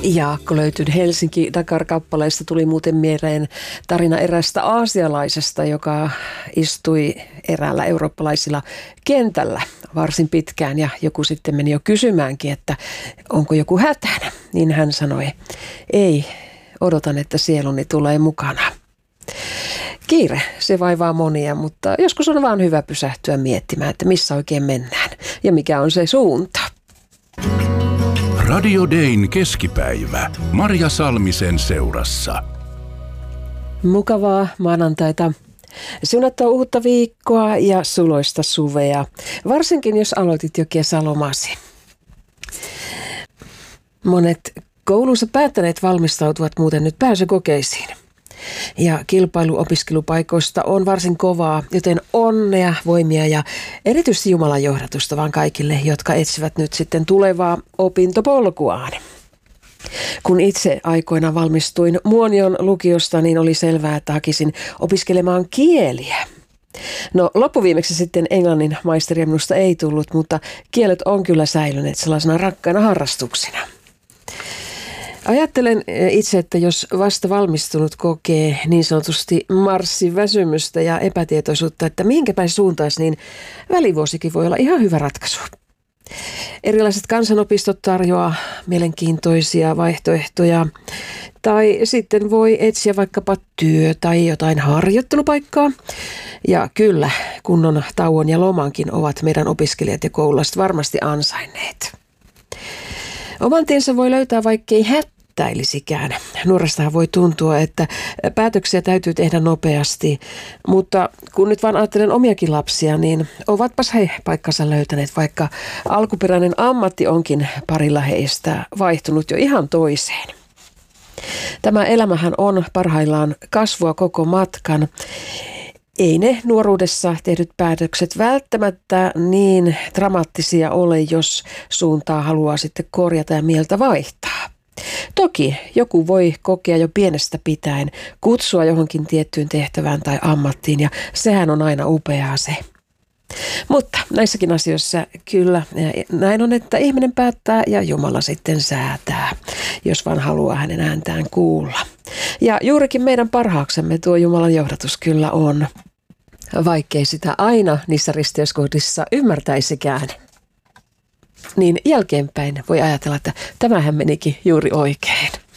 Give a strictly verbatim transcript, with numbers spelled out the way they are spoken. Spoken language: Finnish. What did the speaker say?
Jaakko löytyi Helsinki-Dakar-kappaleista, tuli muuten mieleen tarina erästä aasialaisesta, joka istui eräällä eurooppalaisilla kentällä varsin pitkään ja joku sitten meni jo kysymäänkin, että onko joku hätänä. Niin hän sanoi, ei, odotan, että sieluni tulee mukana. Kiire, se vaivaa monia, mutta joskus on vaan hyvä pysähtyä miettimään, että missä oikein mennään ja mikä on se suunta. Radio Dayn keskipäivä Marja Salmisen seurassa. Mukavaa maanantaita. Siunattua uutta viikkoa ja suloista suvea, varsinkin jos aloitit jo kesälomasi. Monet koulunsa päättäneet valmistautuvat muuten nyt pääsykokeisiin. Ja kilpailu opiskelupaikoista on varsin kovaa, joten onnea, voimia ja erityisesti Jumalan johdatusta vaan kaikille, jotka etsivät nyt sitten tulevaa opintopolkuaan. Kun itse aikoina valmistuin Muonion lukiosta, niin oli selvää, että hakisin opiskelemaan kieliä. No loppuviimeksi sitten englannin maisteria minusta ei tullut, mutta kielet on kyllä säilyneet sellaisena rakkaina harrastuksina. Ajattelen itse, että jos vasta valmistunut kokee niin sanotusti marssiväsymystä ja epätietoisuutta, että mihinkä päin suuntaisi, niin välivuosikin voi olla ihan hyvä ratkaisu. Erilaiset kansanopistot tarjoaa mielenkiintoisia vaihtoehtoja, tai sitten voi etsiä vaikkapa työ- tai jotain harjoittelupaikkaa. Ja kyllä, kunnon tauon ja lomankin ovat meidän opiskelijat ja koululaiset varmasti ansainneet. Oman tiensä voi löytää, vaikkei hättäilisikään. Nuorestahan voi tuntua, että päätöksiä täytyy tehdä nopeasti, mutta kun nyt vaan ajattelen omiakin lapsia, niin ovatpas he paikkansa löytäneet, vaikka alkuperäinen ammatti onkin parilla heistä vaihtunut jo ihan toiseen. Tämä elämähän on parhaillaan kasvua koko matkan. Ei ne nuoruudessa tehdyt päätökset välttämättä niin dramaattisia ole, jos suuntaa haluaa sitten korjata ja mieltä vaihtaa. Toki joku voi kokea jo pienestä pitäen kutsua johonkin tiettyyn tehtävään tai ammattiin, ja sehän on aina upeaa se. Mutta näissäkin asioissa kyllä näin on, että ihminen päättää ja Jumala sitten säätää, jos vaan haluaa hänen ääntään kuulla. Ja juurikin meidän parhaaksemme tuo Jumalan johdatus kyllä on, vaikkei sitä aina niissä risteyskohdissa ymmärtäisikään. Niin jälkeenpäin voi ajatella, että tämähän menikin juuri oikein.